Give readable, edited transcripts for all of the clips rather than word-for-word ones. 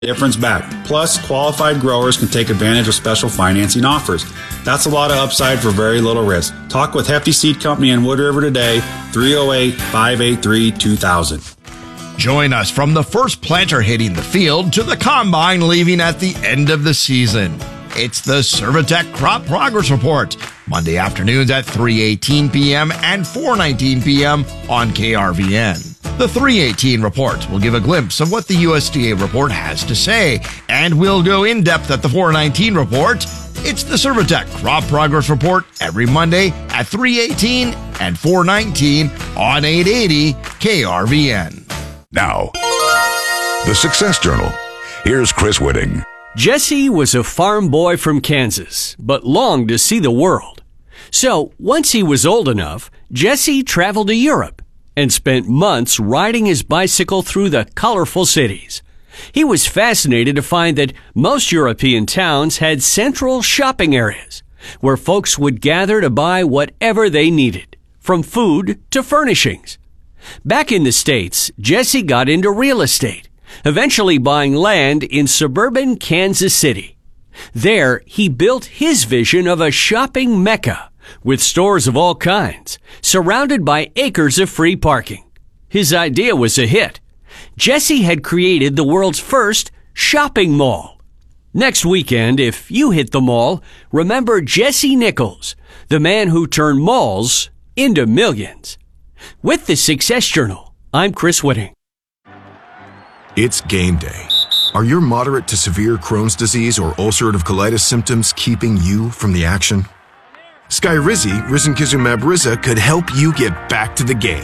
difference back. Plus, qualified growers can take advantage of special financing offers. That's a lot of upside for very little risk. Talk with Hefty Seed Company in Wood River today, 308-583-2000. Join us from the first planter hitting the field to the combine leaving at the end of the season. It's the Servitec Crop Progress Report, Monday afternoons at 3:18 p.m. and 4:19 p.m. on KRVN. The 318 report will give a glimpse of what the USDA report has to say, and we'll go in depth at the 419 report. It's the Servitec Crop Progress Report every Monday at 318 and 419 on 880 KRVN. Now, the Success Journal. Here's Chris Whitting. Jesse was a farm boy from Kansas, but longed to see the world. So, once he was old enough, Jesse traveled to Europe and spent months riding his bicycle through the colorful cities. He was fascinated to find that most European towns had central shopping areas where folks would gather to buy whatever they needed, from food to furnishings. Back in the States, Jesse got into real estate, eventually buying land in suburban Kansas City. There, he built his vision of a shopping mecca with stores of all kinds, surrounded by acres of free parking. His idea was a hit. Jesse had created the world's first shopping mall. Next weekend, if you hit the mall, remember Jesse Nichols, the man who turned malls into millions. With the Success Journal, I'm Chris Whitting. It's game day. Are your moderate to severe Crohn's disease or ulcerative colitis symptoms keeping you from the action? Skyrizi, risankizumab Riza, could help you get back to the game.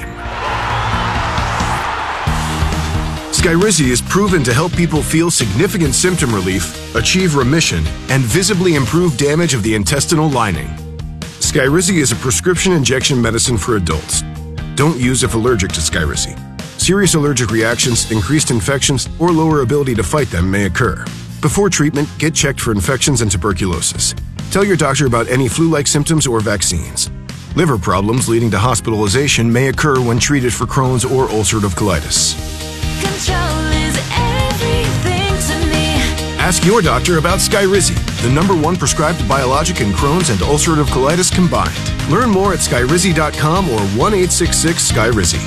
Skyrizi is proven to help people feel significant symptom relief, achieve remission, and visibly improve damage of the intestinal lining. Skyrizi is a prescription injection medicine for adults. Don't use if allergic to Skyrizi. Serious allergic reactions, increased infections, or lower ability to fight them may occur. Before treatment, get checked for infections and tuberculosis. Tell your doctor about any flu-like symptoms or vaccines. Liver problems leading to hospitalization may occur when treated for Crohn's or ulcerative colitis. Control is everything to me. Ask your doctor about Skyrizi, the #1 prescribed biologic in Crohn's and ulcerative colitis combined. Learn more at skyrizi.com or 1-866-SKYRIZI.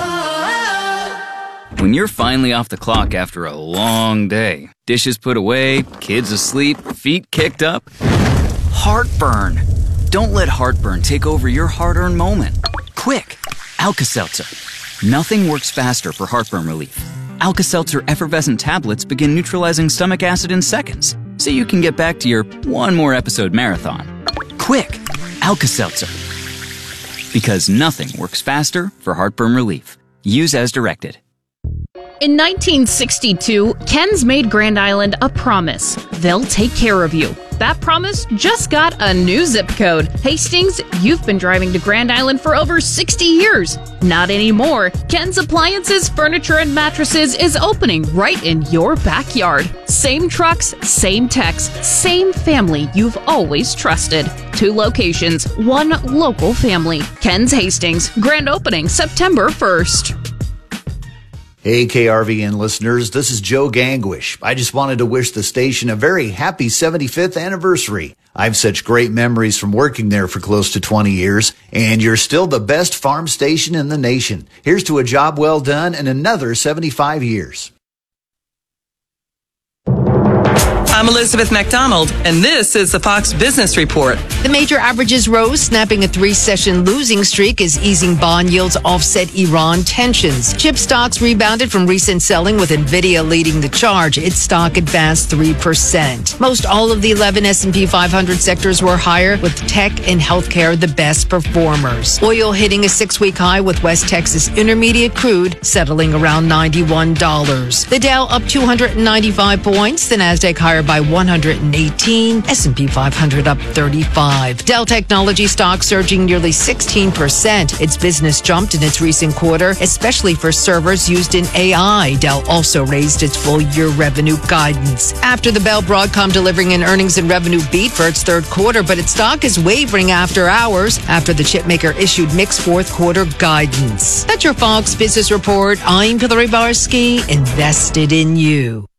When you're finally off the clock after a long day, dishes put away, kids asleep, feet kicked up, heartburn. Don't let heartburn take over your hard-earned moment. Quick, Alka-Seltzer. Nothing works faster for heartburn relief. Alka-Seltzer effervescent tablets begin neutralizing stomach acid in seconds, so you can get back to your one more episode marathon. Quick, Alka-Seltzer. Because nothing works faster for heartburn relief. Use as directed. In 1962, Ken's made Grand Island a promise. They'll take care of you. That promise just got a new zip code. Hastings, you've been driving to Grand Island for over 60 years. Not anymore. Ken's Appliances, Furniture, and Mattresses is opening right in your backyard. Same trucks, same techs, same family you've always trusted. 2 locations, 1 local family. Ken's Hastings, grand opening September 1st. Hey, KRVN listeners, this is Joe Gangwish. I just wanted to wish the station a very happy 75th anniversary. I have such great memories from working there for close to 20 years, and you're still the best farm station in the nation. Here's to a job well done and another 75 years. I'm Elizabeth McDonald, and this is the Fox Business Report. The major averages rose, snapping a 3-session losing streak as easing bond yields offset Iran tensions. Chip stocks rebounded from recent selling, with NVIDIA leading the charge. Its stock advanced 3%. Most all of the 11 S&P 500 sectors were higher, with tech and healthcare the best performers. Oil hitting a 6-week high, with West Texas Intermediate crude settling around $91. The Dow up 295 points, the Nasdaq higher by 118, S&P 500 up 35. Dell Technology stock surging nearly 16%. Its business jumped in its recent quarter, especially for servers used in AI. Dell also raised its full-year revenue guidance. After the Bell, Broadcom delivering an earnings and revenue beat for its third quarter, but its stock is wavering after hours after the chipmaker issued mixed fourth quarter guidance. That's your Fox Business Report. I'm Hillary Barsky, invested in you.